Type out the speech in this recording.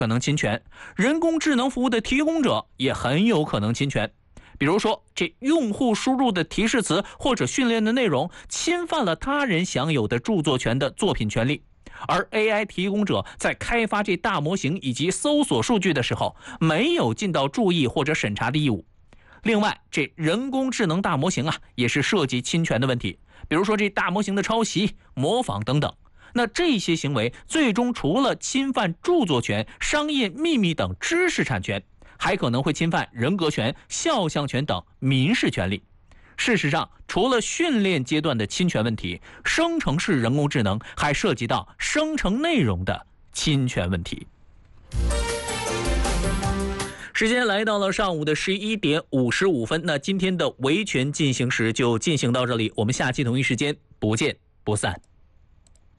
可能侵权，人工智能服务的提供者也很有可能侵权。比如说，这用户输入的提示词或者训练的内容侵犯了他人享有的著作权的作品权利，而 AI 提供者在开发这大模型以及搜索数据的时候，没有尽到注意或者审查的义务。另外，这人工智能大模型也是涉及侵权的问题，比如说这大模型的抄袭、模仿等等。那这些行为最终除了侵犯著作权、商业秘密等知识产权，还可能会侵犯人格权、肖像权等民事权利。事实上，除了训练阶段的侵权问题，生成式人工智能还涉及到生成内容的侵权问题。时间来到了上午的11点55分，那今天的维权进行时就进行到这里，我们下期同一时间不见不散。